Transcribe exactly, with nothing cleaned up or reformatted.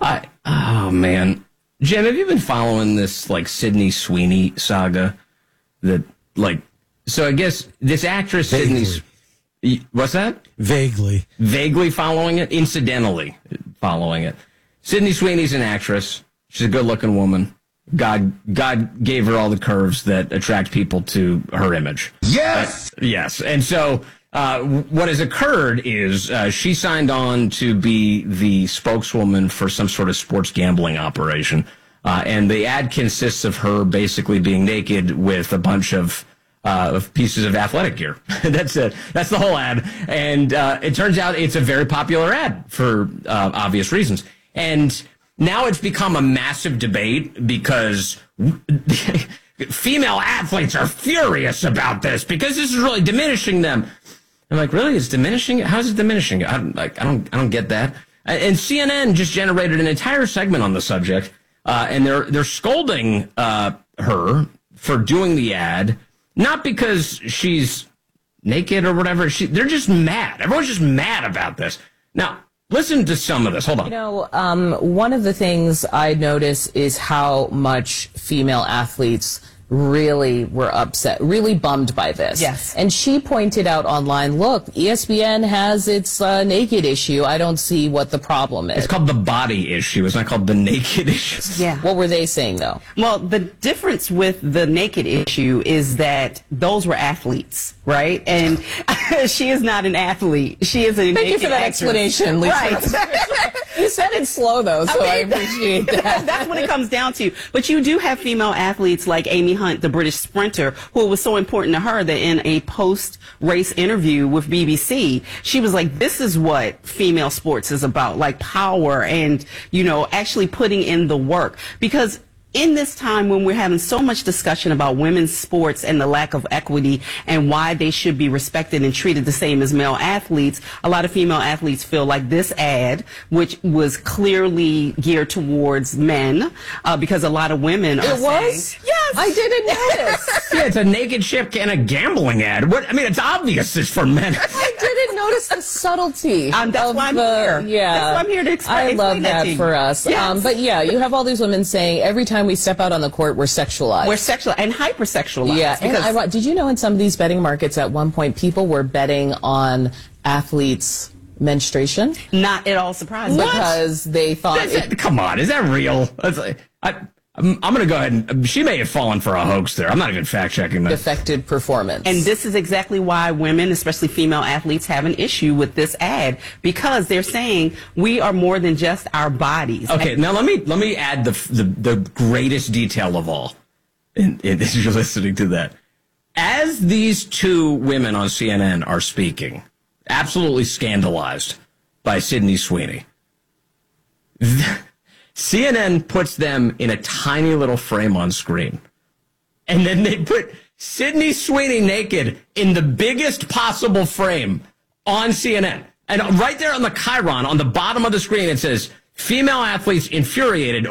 I, oh, man. Jim, have you been following this, like, Sydney Sweeney saga? That, like, so I guess this actress, Vaguely. Sydney... What's that? Vaguely. Vaguely following it? Incidentally following it. Sydney Sweeney's an actress. She's a good-looking woman. God God gave her all the curves that attract people to her image. Yes! Uh, yes. And so uh, what has occurred is uh, she signed on to be the spokeswoman for some sort of sports gambling operation. Uh, and the ad consists of her basically being naked with a bunch of uh, of pieces of athletic gear. That's it. That's the whole ad. And uh, it turns out it's a very popular ad for uh, obvious reasons. And now it's become a massive debate because female athletes are furious about this because this is really diminishing them. I'm like, really? It's diminishing it? How is it diminishing it? I don't, like, I don't, I don't get that. And C N N just generated an entire segment on the subject, uh, and they're they're scolding uh, her for doing the ad, not because she's naked or whatever. She, they're just mad. Everyone's just mad about this. Now, listen to some of this. Hold on. You know, um, one of the things I notice is how much female athletes really were upset, really bummed by this. Yes. And she pointed out online, look, E S P N has its uh, naked issue. I don't see what the problem is. It's called the body issue. It's not called the naked issue. Yeah. What were they saying, though? Well, the difference with the naked issue is that those were athletes, right? And she is not an athlete. She is a Thank naked you for that actress. explanation, Lisa. Right. You said it slow, though, so I Okay. appreciate that. That's what it comes down to. But you do have female athletes like Amy Hunt, the British sprinter, who it was so important to her that in a post-race interview with B B C, she was like, this is what female sports is about, like power and, you know, actually putting in the work. Because in this time when we're having so much discussion about women's sports and the lack of equity and why they should be respected and treated the same as male athletes, a lot of female athletes feel like this ad, which was clearly geared towards men, uh, because a lot of women are It was? saying, yes, I didn't notice. Yeah, it's a naked chick and a gambling ad. What? I mean, it's obvious it's for men. I didn't notice the subtlety. Um, that's of why I'm the, here. Yeah, That's why I'm here to explain- I love explain that that to you. for us. Yes. Um, but yeah, you have all these women saying every time we step out on the court, we're sexualized. we're sexual and hypersexualized. Yeah, and because I, wa- did you know in some of these betting markets at one point people were betting on athletes' menstruation not at all surprising. because they thought Is it, that- come on, is that real? That's like, I, I'm, I'm going to go ahead and she may have fallen for a hoax there. I'm not even fact checking that. affected performance. And this is exactly why women, especially female athletes, have an issue with this ad, because they're saying we are more than just our bodies. Okay, now let me let me add the the, the greatest detail of all. And, and as you're listening to that, as these two women on C N N are speaking, absolutely scandalized by Sydney Sweeney, C N N puts them in a tiny little frame on screen. And then they put Sydney Sweeney naked in the biggest possible frame on C N N. And right there on the chyron, on the bottom of the screen, it says, female athletes infuriated